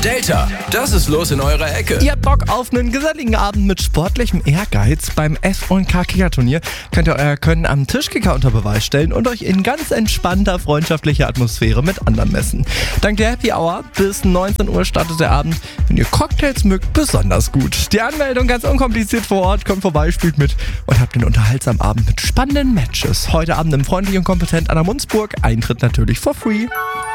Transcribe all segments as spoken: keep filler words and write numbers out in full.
Delta, das ist los in eurer Ecke. Ihr habt Bock auf einen geselligen Abend mit sportlichem Ehrgeiz? Beim F und K-Kicker-Turnier könnt ihr euer Können am Tischkicker unter Beweis stellen und euch in ganz entspannter, freundschaftlicher Atmosphäre mit anderen messen. Dank der Happy Hour bis neunzehn Uhr startet der Abend, wenn ihr Cocktails mögt, besonders gut. Die Anmeldung ganz unkompliziert vor Ort, kommt vorbei, spielt mit und habt einen unterhaltsamen Abend mit spannenden Matches. Heute Abend im Freundlich und Kompetent an der Munzburg. Eintritt natürlich for free.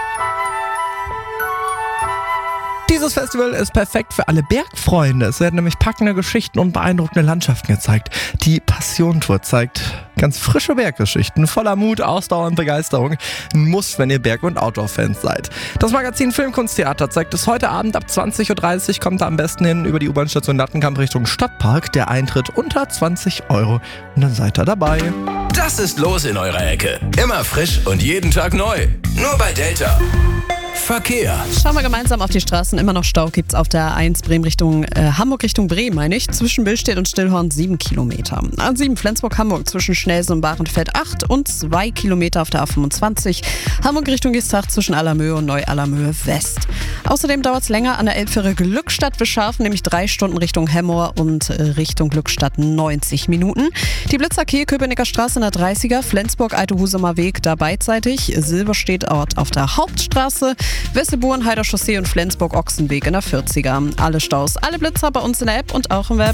Dieses Festival ist perfekt für alle Bergfreunde. Es werden nämlich packende Geschichten und beeindruckende Landschaften gezeigt. Die Passion-Tour zeigt ganz frische Berggeschichten, voller Mut, Ausdauer und Begeisterung. Ein Muss, wenn ihr Berg- und Outdoor-Fans seid. Das Magazin Filmkunsttheater zeigt es heute Abend ab zwanzig Uhr dreißig. Kommt da am besten hin über die U-Bahn-Station Lattenkamp Richtung Stadtpark. Der Eintritt unter zwanzig Euro und dann seid ihr dabei. Das ist los in eurer Ecke. Immer frisch und jeden Tag neu. Nur bei Delta. Verkehr. Schauen wir gemeinsam auf die Straßen. Immer noch Stau gibt's auf der A eins Bremen Richtung äh, Hamburg Richtung Bremen, meine ich. Zwischen Billstedt und Stillhorn sieben Kilometer. A sieben Flensburg-Hamburg zwischen Schnelsen und Bahrenfeld acht und zwei Kilometer auf der A fünfundzwanzig. Hamburg Richtung Gistach zwischen Allermöhe und Neu-Allermöhe West. Außerdem dauert es länger an der Elbfähre Glückstadt bis Scharfen, nämlich drei Stunden Richtung Hemmoor und äh, Richtung Glückstadt neunzig Minuten. Die Blitzer Kiel, Köpenicker Straße in der dreißiger, Flensburg, Alte Husumer Weg da beidseitig, Silberstedt Ort auf der Hauptstraße, Wesselburen, Heider Chaussee und Flensburg-Ochsenweg in der vierziger. Alle Staus, alle Blitzer bei uns in der App und auch im Web.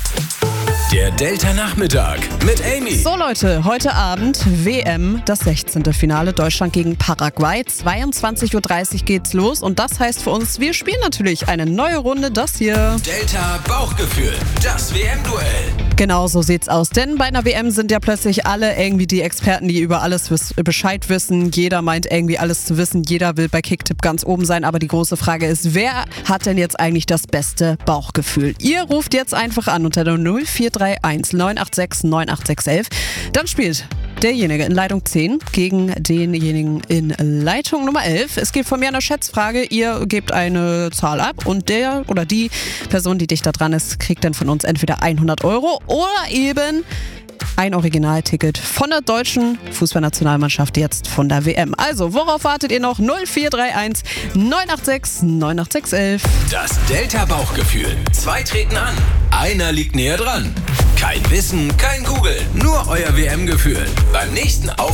Der Delta-Nachmittag mit Amy. So Leute, heute Abend W M, das sechzehnte Finale Deutschland gegen Paraguay. zweiundzwanzig Uhr dreißig geht's los und das heißt für uns, wir spielen natürlich eine neue Runde, das hier. Delta Bauchgefühl, das W M-Duell. Genau so sieht's aus, denn bei einer W M sind ja plötzlich alle irgendwie die Experten, die über alles wiss- Bescheid wissen. Jeder meint irgendwie alles zu wissen, jeder will bei Kicktipp ganz oben sein, aber die große Frage ist, wer hat denn jetzt eigentlich das beste Bauchgefühl? Ihr ruft jetzt einfach an unter der null vier drei eins neun acht sechs neun acht sechs eins. Dann spielt derjenige in Leitung zehn gegen denjenigen in Leitung Nummer elf. Es geht von mir eine Schätzfrage. Ihr gebt eine Zahl ab und der oder die Person, die dichter dran ist, kriegt dann von uns entweder hundert Euro oder eben ein Originalticket von der deutschen Fußballnationalmannschaft jetzt von der W M. Also, worauf wartet ihr noch? null vier drei eins neun acht sechs neun acht sechs eins. Das Delta-Bauchgefühl. Zwei treten an. Einer liegt näher dran. Kein Wissen, kein Googeln. Nur euer W M-Gefühl. Beim nächsten Auf